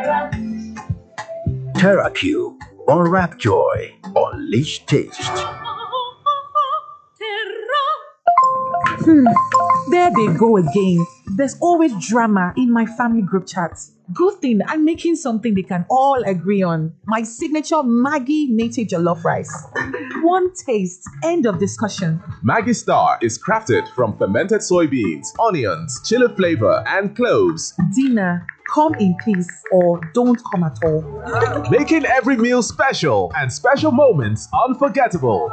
TerraQ, unwrap joy, unleash taste. There they go again. There's always drama in my family group chats. Good thing I'm making something they can all agree on. My signature Maggie native jollof rice. One taste, end of discussion. Maggie Star is crafted from fermented soybeans, onions, chili flavor, and cloves. Dinner, come in peace or don't come at all. Making every meal special and special moments unforgettable.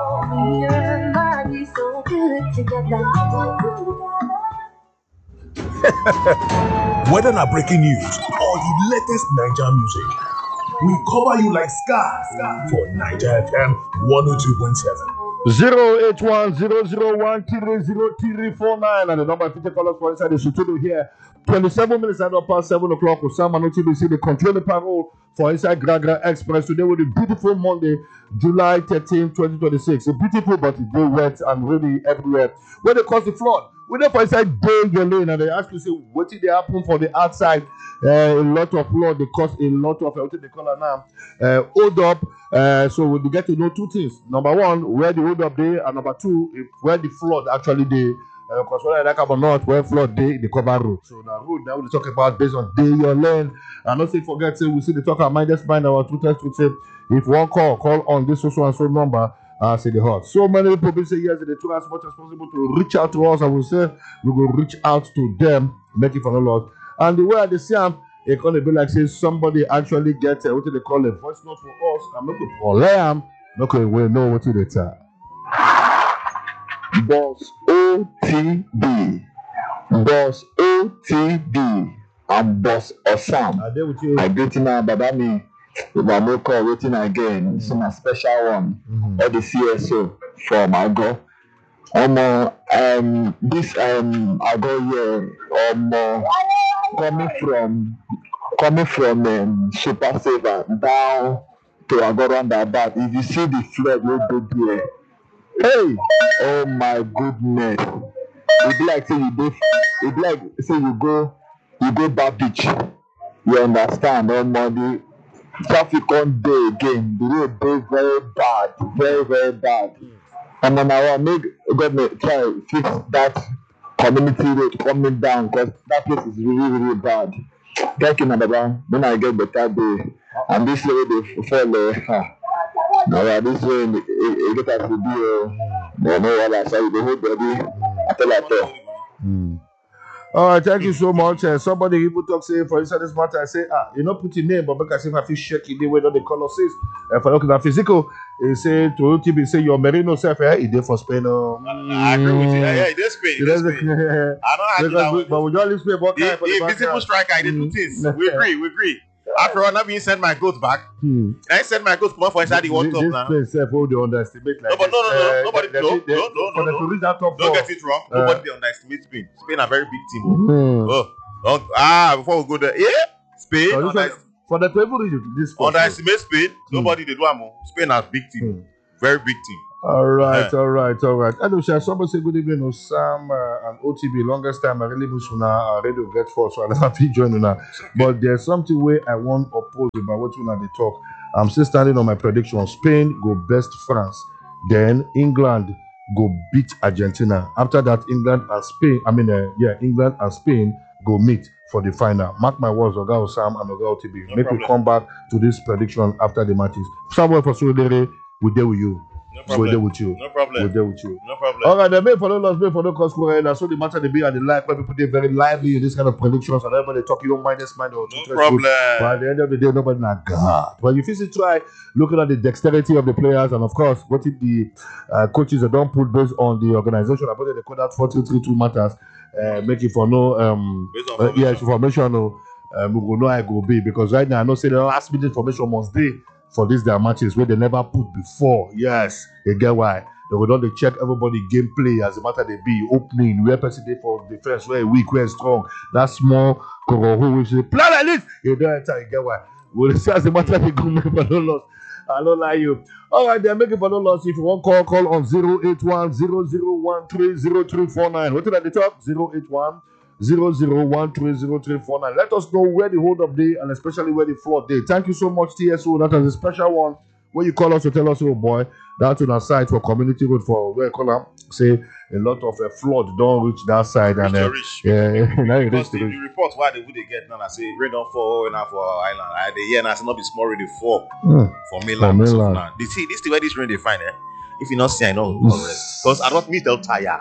Whether na breaking news or the latest Naija music, we cover you like scars for Naija FM 102.7. 08100130349 and the number of 50 callers for inside the studio here. 27 minutes and past 7 o'clock. Osama Notibisi, the control the parole for inside Gragra Express today with a beautiful Monday, July 13, 2026. A beautiful but it's very wet and really everywhere. When they cause the flood, we there for inside Bay Lane and they ask you say what did they happen for the outside? A lot of flood, they cause a lot of what they call it now. Hold up. So we get to know two things. Number one, where the hold up day, and number two, where the flood actually day. Because when I like about north, where flood day, the cover road. So the road now we talk about based on day your lane. And not say forget say we see the talk our mind just mind our Twitter to say if one call on this so and so number. Say the hot. So many people say yes, they try as much as possible to reach out to us. I will say we will reach out to them, make it for the Lord. And the way they see them, it's gonna be like say somebody actually gets what they call a voice note for us, and make it for them. Okay, we know what they tell. Boss OTB, Boss OTB, and Boss Osam. I get in now, but I mean. If I no call waiting again, it's a special one. All the CSO from Ago. This Ago here, coming from Super Saver down to Ago roundabout. If you see the flood, will go there. Hey, oh my goodness! It be like say you go. It be like say you go back beach. You understand? Money. Traffic on day again. The road is very bad, very, very bad. And then I want make government try to fix that community road coming down because that place is really, really bad. Thank you, Nadaba. When I get better day, and this way they follow. Now this way it get us to be. They know what I say. The whole body. I tell you. All right, thank you so much. Somebody even talk say for instance this matter. I say you not put your name, but because if I feel shaky the way that the color says, for looking at physical, he say to OTB say your Merino self he did for Spain. I agree with you. Yeah, it is Spain. I don't argue that one. But we don't leave Spain. The visible striker, I did two things. We agree. After all, now we send my goats back. I send my goats come out for inside the World Cup now. This place hold the underestimate like no, nobody. No. Don't get it wrong. Nobody underestimate Spain. Spain are a very big team. Before we go there, Spain. For the people this underestimate Spain. Nobody they do more. Spain has big team, very big team. All right. Hello, sir. Somebody say good evening, Osam and OTB. Longest time I really wish I radio get for, so I never be joining now. But there's something where I want to oppose about what they talk. I'm still standing on my prediction. Spain go best France, then England go beat Argentina. After that, England and Spain go meet for the final. Mark my words, Oga Osam and Oga OTB. Make we come back to this prediction after the matches. Somewhere for Solidere, we're there with you. No problem. We're there with you. No problem. We're there with you. No problem. All right, they may follow us, may follow us. That's so the matter they be and the life where people they very lively in this kind of predictions and everybody talk you don't mind this mind or no problem. But at the end of the day, nobody not God. But you physically try looking at the dexterity of the players and of course what if the coaches that don't put based on the organization about they call that 4-3-2 matters, make it for no information we go know I go be because right now I know say the last minute information must be for these their matches where they never put before. Yes, you get why. They will not check everybody gameplay as a matter they be opening, where person they for defense, where weak, where strong. That small who will say plan like this. You don't enter, you get why. We'll see as a matter they go make for no loss. I don't lie you. All right, they're making for no loss. If you want call on 081 0013 0349. What did I the top? 081 00130349. Let us know where the hold up day and especially where the flood day. Thank you so much, TSO. That was a special one. When you call us to tell us, oh boy, that's on our side for community road for where call them, say a lot of flood don't reach that side and because the report why they would get now I say rain don't fall now for island. The year now not be small rain they fall for mainland. Now this is where this rain they find if you not see I know because I don't meet them tired.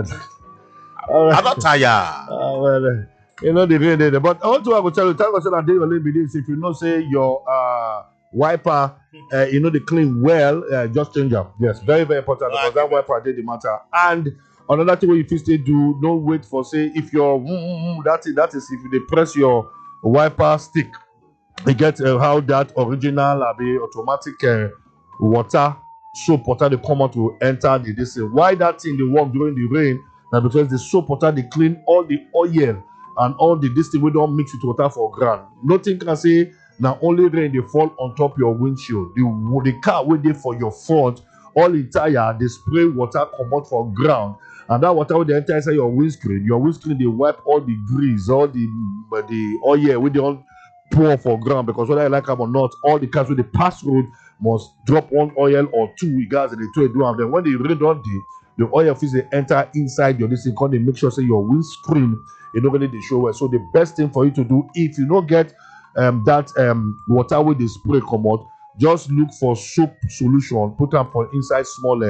I'm not tired. Well, you know the rain there. But also I will tell you, thank God that day will be this. If you know say your wiper, you know the clean well, just change them. Yes, very very important because that wiper did the matter. And another thing you still do, no wait for say if your that is if you press your wiper stick, you get how that original automatic water soap water they come out to enter the this. Why that thing they work during the rain? Now because the soap water they clean all the oil and all the this thing we don't mix with water for ground. Nothing can say now only rain they fall on top your windshield. The car waiting for your front, all entire they spray water come out for ground. And that water will enter inside your windscreen. Your windscreen they wipe all the grease, all the oil we don't pour for ground because whether I like them or not, all the cars with the pass road must drop one oil or two gas and they do it. Then when they rain on the oil fees they enter inside your this thing, they make sure say your windscreen you know really they show well. So the best thing for you to do if you don't get that water with the spray come out, just look for soap solution, put them for inside small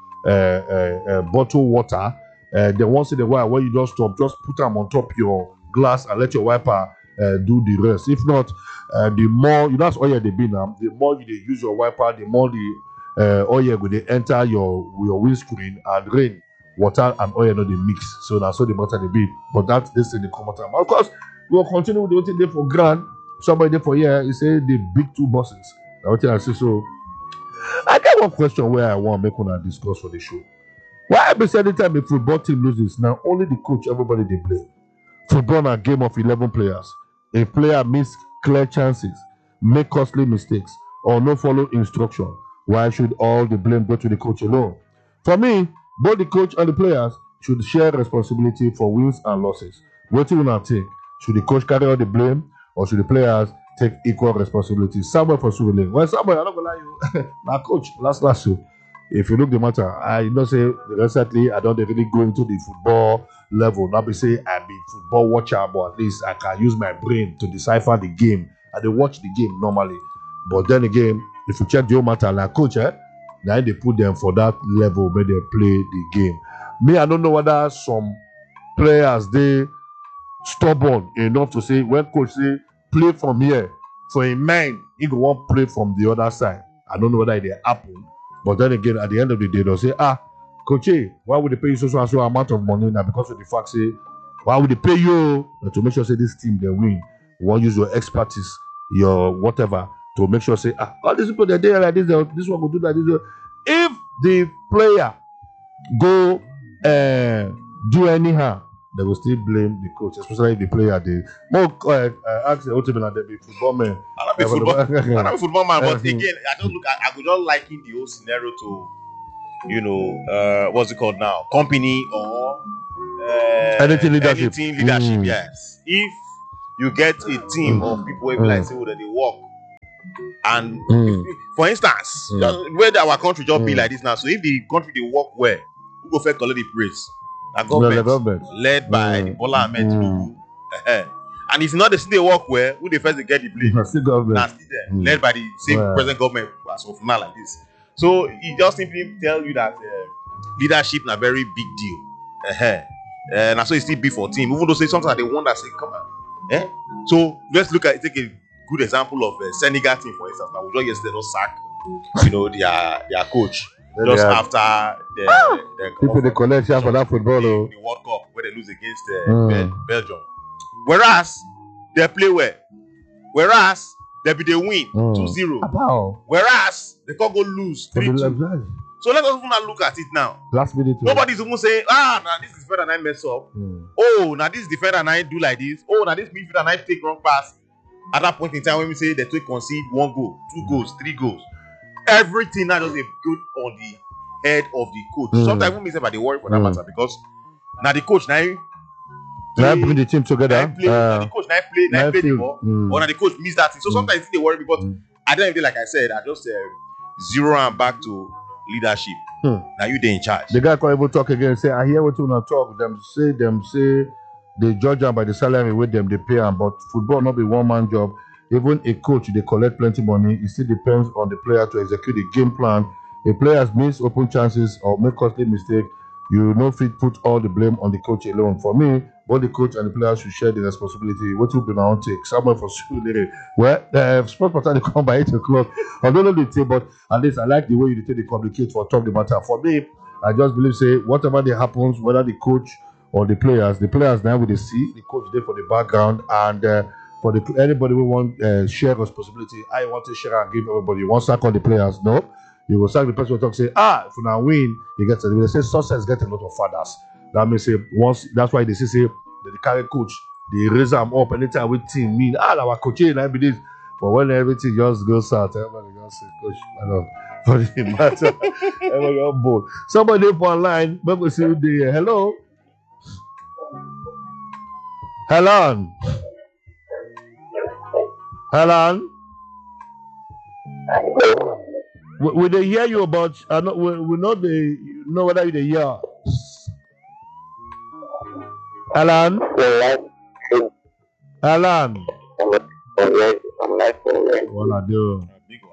bottle water. Then once in a while when you just stop, just put them on top your glass and let your wiper do the rest. If not, the more that's oil they be now, the more you use your wiper, the more the oil will they enter your windscreen and rain, water and oil not they mix. So that's so the matter they be. But that's this in the common time. Of course, we'll continue with the thing there for grand. Somebody there for here, he say the big two buses. I say so. I got one question where I want to make one discuss for the show. Why beside the time a football team loses, now only the coach, everybody they blame. Football a game of 11 players. A player miss clear chances, make costly mistakes, or no follow instruction. Why should all the blame go to the coach alone? For me, both the coach and the players should share responsibility for wins and losses. What do you want to think? Should the coach carry all the blame, or should the players take equal responsibility? Somewhere for Suwele. Well, somewhere, I'm not going to lie you. Now, coach, last so. If you look the matter, I say recently I don't really go into the football level. Not be say I be football watcher, but at least I can use my brain to decipher the game. I dey watch the game normally. But then again, if you check the whole matter, like coach, now they put them for that level where they play the game. Me, I don't know whether some players they stubborn enough to say when coach say play from here, for a mind, he go want play from the other side. I don't know whether it happen. But then again, at the end of the day, they'll say, coach, why would they pay you so amount of money now? Because of the fact, say, why would they pay you? To make sure, say, this team, they win. You want to use your expertise, your whatever, to make sure, say, all these people, they're there like this, this one will do that. This. If the player go do anyhow, they will still blame the coach, especially if the player, they more ask the ultimate and they be football man. I'm not a football man, but again, I could just liken the whole scenario to, what's it called now? Company or anything leadership. Yes. If you get a team of people who like say that they work, and for instance, where our country just be like this now. So if the country they work well, who go first collect the praise? A government led by Bola Ahmed Tinubu. And if not, they work well, who they first get the blame? Led by the same present government as of now like this. So he just simply tell you that leadership is a very big deal. And so it still be for team. Even though say something that they want to say, come on. So let's take a good example of Senegal team for instance. Now we just yesterday don't sack, their coach. Just after the people they collection for that football the World Cup where they lose against Belgium. Whereas they play well. Whereas they win 2-0. Whereas they can't go lose 3-2. So let us even look at it now. Last minute. Nobody's even saying, now this is better than I mess up. Oh, now this defender and I do like this. Oh, now this midfielder and I take wrong pass. At that point in time when we say they take concede 1 goal, 2 goals, 3 goals. Everything now just good on the head of the coach. Sometimes we say about the worry for that matter because now the coach now Now bring the team together. The coach now play the ball, or now the coach miss that thing. So sometimes they worry me, but at the end of the day, like I said, I just zero and back to leadership. Now you they in charge. The guy can't even talk again. Say, I hear what you wanna talk. Them say they judge them by the salary with them they pay them, but football not be one man job. Even a coach they collect plenty money. It still depends on the player to execute the game plan. If players miss open chances or make costly mistake, you no fit put all the blame on the coach alone. For me, both the coach and the players should share the responsibility. What will be my own take? Someone for sure. Well, sports pattern they come by 8 o'clock. I don't know the take, but at least I like the way you take the communicate for talk the matter. For me, I just believe say whatever they happens, whether the coach or the players now will see the coach there for the background and for the anybody who want share responsibility. I want to share and give everybody. You want to sack on the players? No. You will sack the person who talk say, if you now win, you get it. They say success get a lot of fathers. That means say once that's why they say they carry coach, they raise them up anytime with team mean our coach and I believe. But when everything just goes out, everybody just say, coach, I know. But it matter. Everybody on board. Somebody up online, but we see you there. Hello. Helen. We they hear you about we know they know whether you they hear. Alan. Wala do.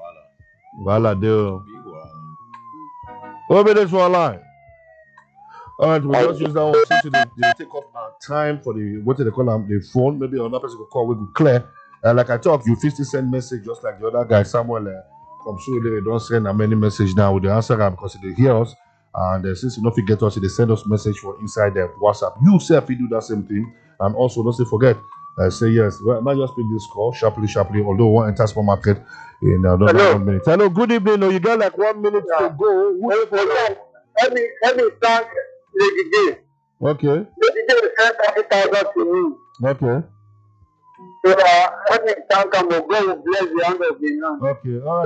What this for line? Alright, we just use that one since they take up our time for the what they call them the phone. Maybe another person will call we go clear. Like I talk, you still send message just like the other guy Samuel from so they don't send a many message now with the answer because they hear us and since you don't forget us, they send us message for inside the WhatsApp. You self you do that same thing and also don't say forget. Say yes. Well, I might just pick this call sharply. Although one enter supermarket in another 1 minute. Hello, good evening. No, you got like 1 minute to go. Let me thank Lady J. Okay. Lady J sent 30,000 to me. Okay. So let me thank him. God will bless the hand of the man. Okay. All right.